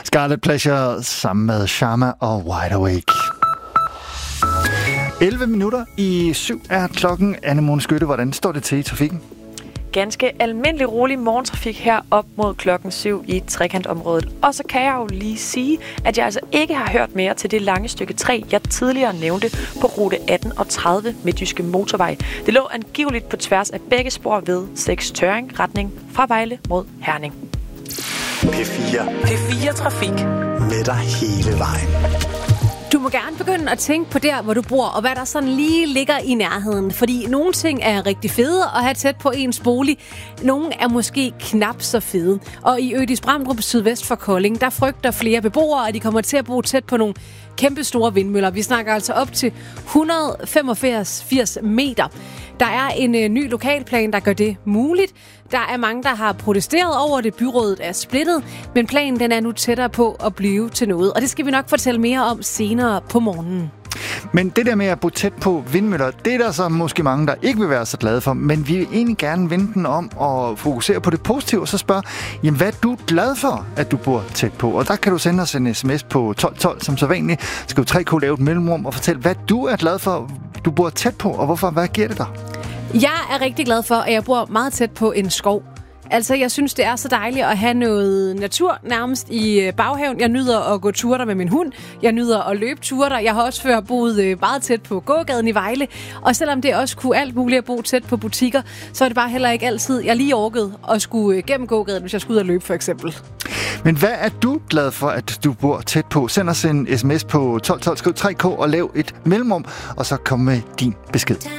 Scarlet Pleasure sammen med Sharma og Wide Awake. 11 minutter i 7 er klokken. Anne-Mone Skytte, hvordan står det til i trafikken? Ganske almindelig rolig morgentrafik her op mod klokken 7 i trekantområdet. Og så kan jeg jo lige sige, at jeg altså ikke har hørt mere til det lange stykke 3, jeg tidligere nævnte på rute 18 og 30 Midtjyske Motorvej. Det lå angiveligt på tværs af begge spor ved 6 Tøring, retning fra Vejle mod Herning. P4 Trafik. Med dig hele vejen. Du må gerne begynde at tænke på der, hvor du bor, og hvad der sådan lige ligger i nærheden. Fordi nogle ting er rigtig fede at have tæt på ens bolig. Nogle er måske knap så fede. Og i Ødis Bramdrup sydvest for Kolding, der frygter flere beboere, at de kommer til at bo tæt på nogle kæmpe store vindmøller. Vi snakker altså op til 185 meter. Der er en ny lokalplan, der gør det muligt. Der er mange, der har protesteret over det. Byrådet er splittet, men planen den er nu tættere på at blive til noget. Og det skal vi nok fortælle mere om senere på morgenen. Men det der med at bo tæt på vindmøller, det er der så måske mange, der ikke vil være så glade for. Men vi vil egentlig gerne vende den om og fokusere på det positive, og så spørge, jamen, hvad er du glad for, at du bor tæt på? Og der kan du sende os en sms på 1212, som så vanligt. Skriv 3K, lave et mellemrum og fortæl, hvad du er glad for, du bor tæt på, og hvorfor, hvad giver det dig? Jeg er rigtig glad for, at jeg bor meget tæt på en skov. Altså, jeg synes, det er så dejligt at have noget natur nærmest i baghaven. Jeg nyder at gå ture der med min hund. Jeg nyder at løbe ture der. Jeg har også før boet meget tæt på gågaden i Vejle. Og selvom det også kunne alt muligt at bo tæt på butikker, så er det bare heller ikke altid, jeg lige orkede at skulle gennem gågaden, hvis jeg skulle ud og løbe for eksempel. Men hvad er du glad for, at du bor tæt på? Send os en sms på 1212, skriv 3K og lav et mellemrum, og så kom med din besked.